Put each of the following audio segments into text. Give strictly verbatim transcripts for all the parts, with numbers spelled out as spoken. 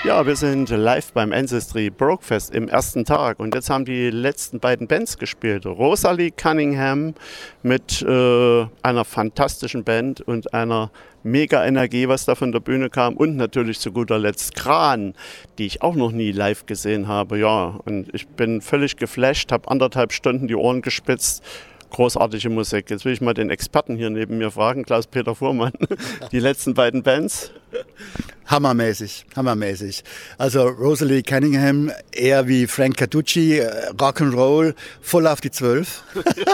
Ja, wir sind live beim Ancestry Brokefest im ersten Tag und jetzt haben die letzten beiden Bands gespielt. Rosalie Cunningham mit äh, einer fantastischen Band und einer mega Energie, was da von der Bühne kam, und natürlich zu guter Letzt Kran, die ich auch noch nie live gesehen habe. Ja, und ich bin völlig geflasht, habe anderthalb Stunden die Ohren gespitzt. Großartige Musik. Jetzt will ich mal den Experten hier neben mir fragen, Klaus-Peter Fuhrmann, die letzten beiden Bands. Hammermäßig, hammermäßig. Also Rosalie Cunningham, eher wie Frank Carducci, Rock'n'Roll, voll auf die Zwölf.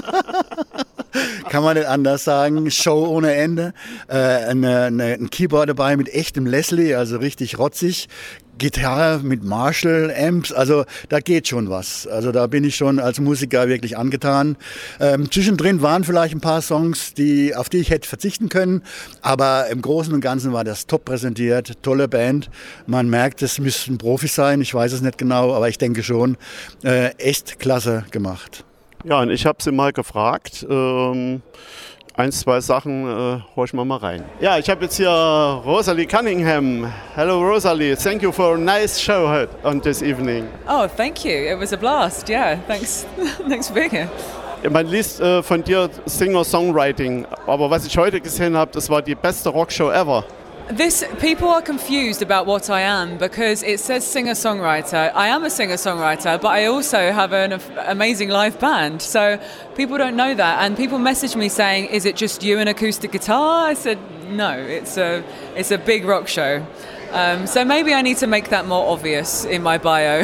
Kann man nicht anders sagen. Show ohne Ende. Äh, eine, eine, ein Keyboard dabei mit echtem Leslie, also richtig rotzig. Gitarre mit Marshall-Amps, also da geht schon was. Also da bin ich schon als Musiker wirklich angetan. Ähm, zwischendrin waren vielleicht ein paar Songs, die, auf die ich hätte verzichten können, aber im Großen und Ganzen war das top präsentiert, tolle Band. Man merkt, es müssten Profis sein, ich weiß es nicht genau, aber ich denke schon, äh, echt klasse gemacht. Ja, und ich habe sie mal gefragt, ähm Eins, zwei Sachen äh, hol ich mal mal rein. Ja, ich habe jetzt hier Rosalie Cunningham. Hello Rosalie, thank you for a nice show on this evening. Oh, thank you. It was a blast. Yeah, thanks. Thanks for being here. Man liest äh, von dir Singer-Songwriting, aber was ich heute gesehen habe, das war die beste Rockshow ever. This people are confused about what I am because it says singer-songwriter. I am a singer-songwriter, but I also have an f- amazing live band. So people don't know that, and people message me saying, "Is it just you and acoustic guitar?" I said, "No, it's a it's a big rock show." Um, so maybe I need to make that more obvious in my bio.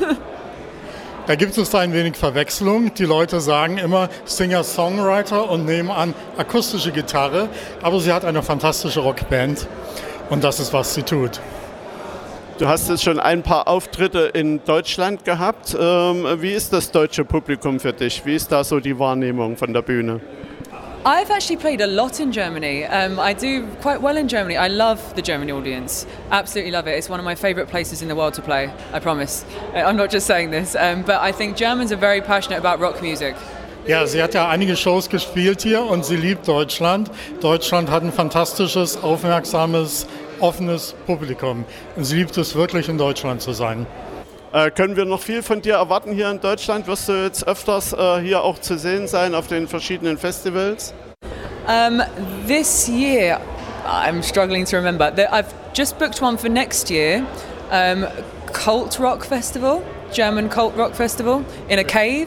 Da gibt es ein wenig Verwechslung. Die Leute sagen immer Singer-Songwriter und nehmen an akustische Gitarre, aber sie hat eine fantastische Rockband und das ist, was sie tut. Du hast jetzt schon ein paar Auftritte in Deutschland gehabt. Ähm, wie ist das deutsche Publikum für dich? Wie ist da so die Wahrnehmung von der Bühne? I've actually played a lot in Germany. Um, I do quite well in Germany. I love the German audience. Absolutely love it. It's one of my favourite places in the world to play, I promise. I'm not just saying this, um, but I think Germans are very passionate about rock music. Ja, sie hat ja einige Shows gespielt hier und sie liebt Deutschland. Deutschland hat ein fantastisches, aufmerksames, offenes Publikum. Und sie liebt es wirklich, in Deutschland zu sein. Äh, können wir noch viel von dir erwarten hier in Deutschland? Wirst du jetzt öfters äh, hier auch zu sehen sein auf den verschiedenen Festivals? Um, this year, I'm struggling to remember. I've just booked one for next year, um, Cult Rock Festival, German Cult Rock Festival in a cave.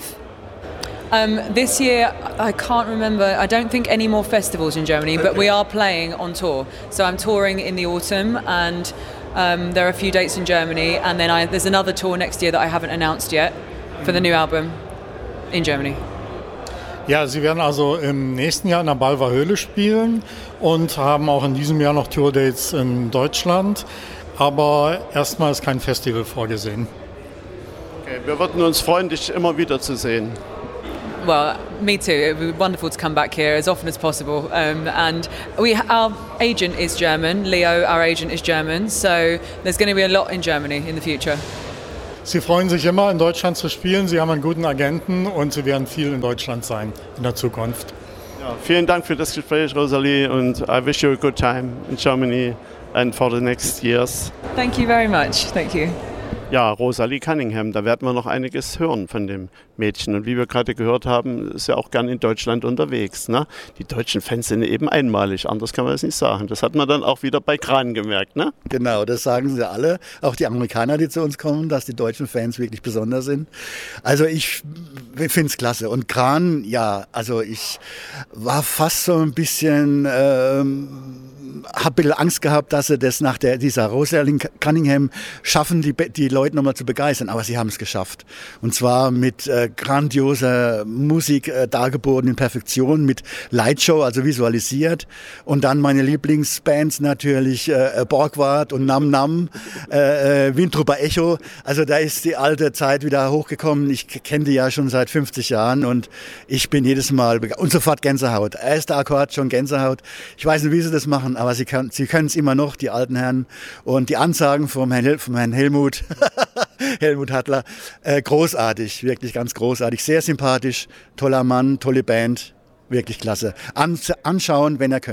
Um, this year, I can't remember, I don't think any more festivals in Germany, but we are playing on tour. So I'm touring in the autumn and Um, there are a few dates in Germany, and then I, there's another tour next year that I haven't announced yet for the new album in Germany. Ja, sie werden also im nächsten Jahr in der Balver Höhle spielen und haben auch in diesem Jahr noch Tourdates in Deutschland, aber erstmal ist kein Festival vorgesehen. Okay, wir würden uns freuen, dich immer wieder zu sehen. Well, me too. It would be wonderful to come back here as often as possible. Um, and we, our agent is German. Leo, our agent, is German. So there's going to be a lot in Germany in the future. Sie freuen sich immer, in Deutschland zu spielen. Sie haben einen guten Agenten und sie werden viel in Deutschland sein in der Zukunft. Ja, vielen Dank für das Gespräch, Rosalie, und I wish you a good time in Germany and for the next years. Thank you very much. Thank you. Ja, Rosalie Cunningham, da werden wir noch einiges hören von dem Mädchen. Und wie wir gerade gehört haben, ist ja auch gern in Deutschland unterwegs. Ne? Die deutschen Fans sind eben einmalig, anders kann man es nicht sagen. Das hat man dann auch wieder bei Kran gemerkt, ne? Genau, das sagen sie alle, auch die Amerikaner, die zu uns kommen, dass die deutschen Fans wirklich besonders sind. Also ich finde es klasse. Und Kran, ja, also ich war fast so ein bisschen... Ähm, habe ein bisschen Angst gehabt, dass sie das nach der, dieser Rosalie Cunningham schaffen, die, die Leute nochmal zu begeistern. Aber sie haben es geschafft. Und zwar mit äh, grandioser Musik äh, dargeboten in Perfektion, mit Lightshow, also visualisiert. Und dann meine Lieblingsbands natürlich äh, Borgward und Nam Nam, äh, Windtrupper Echo. Also da ist die alte Zeit wieder hochgekommen. Ich kenne die ja schon seit fünfzig Jahren und ich bin jedes Mal begeistert. Und sofort Gänsehaut. Erster Akkord, schon Gänsehaut. Ich weiß nicht, wie sie das machen, aber sie, kann, sie können es immer noch, die alten Herren. Und die Ansagen vom Herrn, vom Herrn Helmut, Helmut Hattler, äh, großartig, wirklich ganz großartig. Sehr sympathisch, toller Mann, tolle Band, wirklich klasse. An, anschauen, wenn ihr könnt.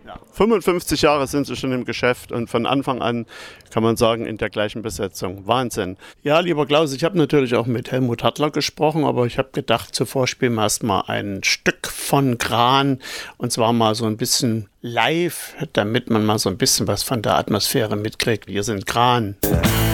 Ja, fünfundfünfzig Jahre sind sie schon im Geschäft und von Anfang an kann man sagen, in der gleichen Besetzung. Wahnsinn. Ja, lieber Klaus, ich habe natürlich auch mit Helmut Hartler gesprochen, aber ich habe gedacht, zuvor spielen wir erstmal ein Stück von Gran und zwar mal so ein bisschen live, damit man mal so ein bisschen was von der Atmosphäre mitkriegt. Wir sind Gran.